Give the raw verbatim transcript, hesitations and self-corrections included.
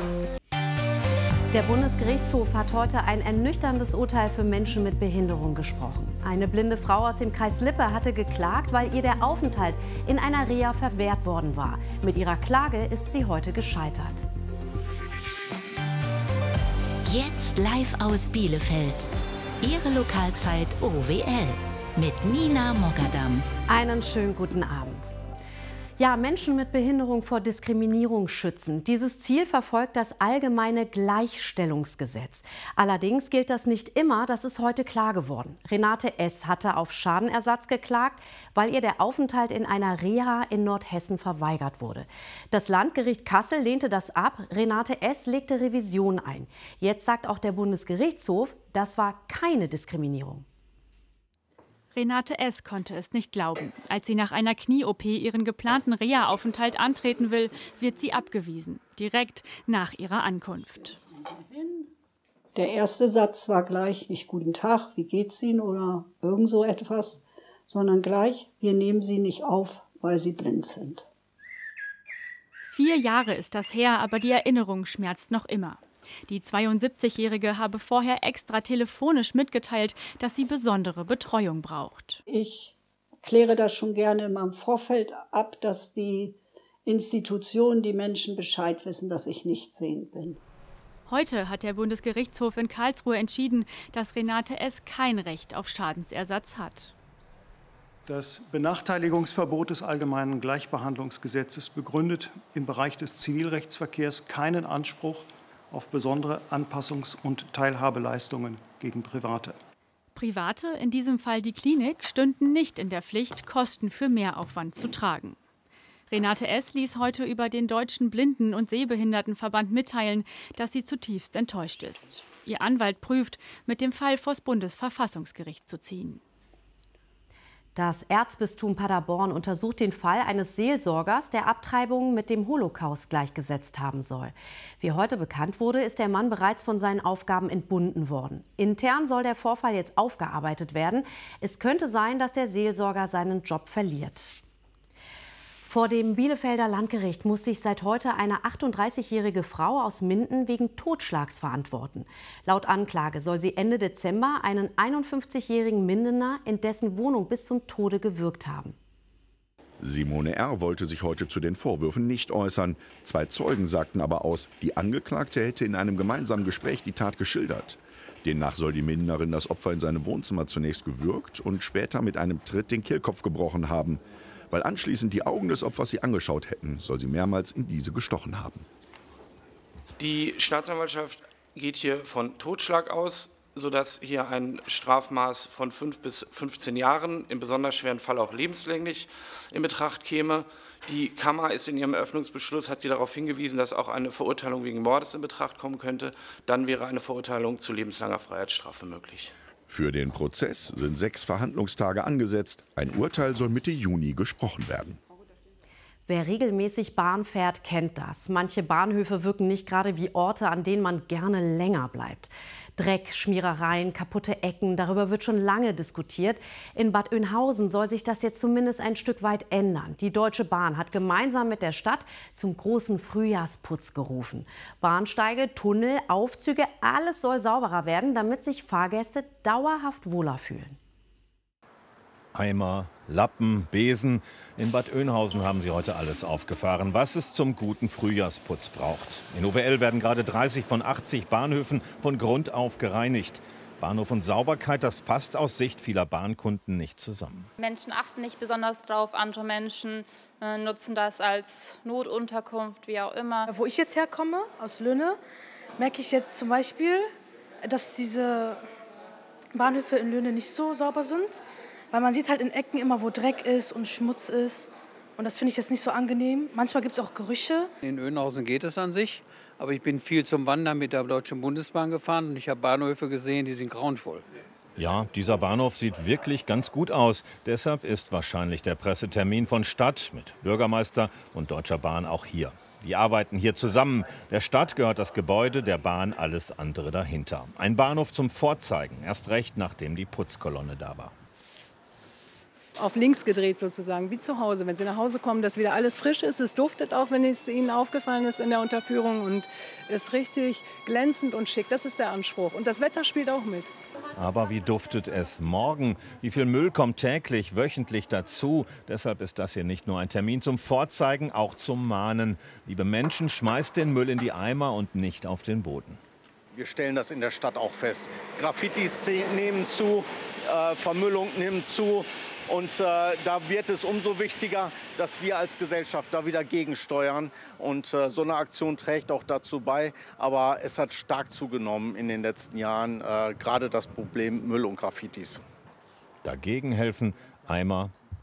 Der Bundesgerichtshof hat heute ein ernüchterndes Urteil für Menschen mit Behinderung gesprochen. Eine blinde Frau aus dem Kreis Lippe hatte geklagt, weil ihr der Aufenthalt in einer Reha verwehrt worden war. Mit ihrer Klage ist sie heute gescheitert. Jetzt live aus Bielefeld. Ihre Lokalzeit O W L mit Nina Mogadam. Einen schönen guten Abend. Ja, Menschen mit Behinderung vor Diskriminierung schützen. Dieses Ziel verfolgt das allgemeine Gleichstellungsgesetz. Allerdings gilt das nicht immer, das ist heute klar geworden. Renate S. hatte auf Schadenersatz geklagt, weil ihr der Aufenthalt in einer Reha in Nordhessen verweigert wurde. Das Landgericht Kassel lehnte das ab. Renate S. legte Revision ein. Jetzt sagt auch der Bundesgerichtshof, das war keine Diskriminierung. Renate S. konnte es nicht glauben. Als sie nach einer Knie-O P ihren geplanten Reha-Aufenthalt antreten will, wird sie abgewiesen. Direkt nach ihrer Ankunft. Der erste Satz war gleich nicht "Guten Tag, wie geht's Ihnen?" oder irgend so etwas, sondern gleich "Wir nehmen Sie nicht auf, weil Sie blind sind." Vier Jahre ist das her, aber die Erinnerung schmerzt noch immer. Die zweiundsiebzigjährige habe vorher extra telefonisch mitgeteilt, dass sie besondere Betreuung braucht. Ich kläre das schon gerne immer im Vorfeld ab, dass die Institutionen, die Menschen Bescheid wissen, dass ich nicht sehend bin. Heute hat der Bundesgerichtshof in Karlsruhe entschieden, dass Renate S. kein Recht auf Schadensersatz hat. Das Benachteiligungsverbot des Allgemeinen Gleichbehandlungsgesetzes begründet im Bereich des Zivilrechtsverkehrs keinen Anspruch auf besondere Anpassungs- und Teilhabeleistungen gegen Private. Private, in diesem Fall die Klinik, stünden nicht in der Pflicht, Kosten für Mehraufwand zu tragen. Renate S. ließ heute über den Deutschen Blinden- und Sehbehindertenverband mitteilen, dass sie zutiefst enttäuscht ist. Ihr Anwalt prüft, mit dem Fall vors Bundesverfassungsgericht zu ziehen. Das Erzbistum Paderborn untersucht den Fall eines Seelsorgers, der Abtreibungen mit dem Holocaust gleichgesetzt haben soll. Wie heute bekannt wurde, ist der Mann bereits von seinen Aufgaben entbunden worden. Intern soll der Vorfall jetzt aufgearbeitet werden. Es könnte sein, dass der Seelsorger seinen Job verliert. Vor dem Bielefelder Landgericht muss sich seit heute eine achtunddreißigjährige Frau aus Minden wegen Totschlags verantworten. Laut Anklage soll sie Ende Dezember einen einundfünfzigjährigen Mindener in dessen Wohnung bis zum Tode gewürgt haben. Simone R. wollte sich heute zu den Vorwürfen nicht äußern. Zwei Zeugen sagten aber aus, die Angeklagte hätte in einem gemeinsamen Gespräch die Tat geschildert. Demnach soll die Mindenerin das Opfer in seinem Wohnzimmer zunächst gewürgt und später mit einem Tritt den Kehlkopf gebrochen haben. Weil anschließend die Augen des Opfers sie angeschaut hätten, soll sie mehrmals in diese gestochen haben. Die Staatsanwaltschaft geht hier von Totschlag aus, sodass hier ein Strafmaß von fünf bis fünfzehn Jahren, im besonders schweren Fall auch lebenslänglich, in Betracht käme. Die Kammer ist in ihrem Eröffnungsbeschluss, hat sie darauf hingewiesen, dass auch eine Verurteilung wegen Mordes in Betracht kommen könnte. Dann wäre eine Verurteilung zu lebenslanger Freiheitsstrafe möglich. Für den Prozess sind sechs Verhandlungstage angesetzt. Ein Urteil soll Mitte Juni gesprochen werden. Wer regelmäßig Bahn fährt, kennt das. Manche Bahnhöfe wirken nicht gerade wie Orte, an denen man gerne länger bleibt. Dreck, Schmierereien, kaputte Ecken, darüber wird schon lange diskutiert. In Bad Oeynhausen soll sich das jetzt zumindest ein Stück weit ändern. Die Deutsche Bahn hat gemeinsam mit der Stadt zum großen Frühjahrsputz gerufen. Bahnsteige, Tunnel, Aufzüge, alles soll sauberer werden, damit sich Fahrgäste dauerhaft wohler fühlen. Eimer, Lappen, Besen. In Bad Oeynhausen haben sie heute alles aufgefahren, was es zum guten Frühjahrsputz braucht. In O W L werden gerade dreißig von achtzig Bahnhöfen von Grund auf gereinigt. Bahnhof und Sauberkeit, das passt aus Sicht vieler Bahnkunden nicht zusammen. Menschen achten nicht besonders drauf, andere Menschen äh, nutzen das als Notunterkunft, wie auch immer. Wo ich jetzt herkomme, aus Löhne, merke ich jetzt zum Beispiel, dass diese Bahnhöfe in Löhne nicht so sauber sind. Weil man sieht halt in Ecken immer, wo Dreck ist und Schmutz ist. Und das finde ich jetzt nicht so angenehm. Manchmal gibt es auch Gerüche. In Oeynhausen geht es an sich. Aber ich bin viel zum Wandern mit der Deutschen Bundesbahn gefahren. Und ich habe Bahnhöfe gesehen, die sind grauenvoll. Ja, dieser Bahnhof sieht wirklich ganz gut aus. Deshalb ist wahrscheinlich der Pressetermin von Stadt mit Bürgermeister und Deutscher Bahn auch hier. Die arbeiten hier zusammen. Der Stadt gehört das Gebäude, der Bahn alles andere dahinter. Ein Bahnhof zum Vorzeigen. Erst recht, nachdem die Putzkolonne da war. auf links gedreht sozusagen, wie zu Hause. Wenn Sie nach Hause kommen, dass wieder alles frisch ist. Es duftet auch, wenn es Ihnen aufgefallen ist in der Unterführung und ist richtig glänzend und schick. Das ist der Anspruch. Und das Wetter spielt auch mit. Aber wie duftet es morgen? Wie viel Müll kommt täglich, wöchentlich dazu? Deshalb ist das hier nicht nur ein Termin zum Vorzeigen, auch zum Mahnen. Liebe Menschen, schmeißt den Müll in die Eimer und nicht auf den Boden. Wir stellen das in der Stadt auch fest. Graffitis nehmen zu, äh, Vermüllung nimmt zu. Und äh, da wird es umso wichtiger, dass wir als Gesellschaft da wieder gegensteuern. Und äh, so eine Aktion trägt auch dazu bei. Aber es hat stark zugenommen in den letzten Jahren, äh, gerade das Problem Müll und Graffitis. Dagegen helfen Eimer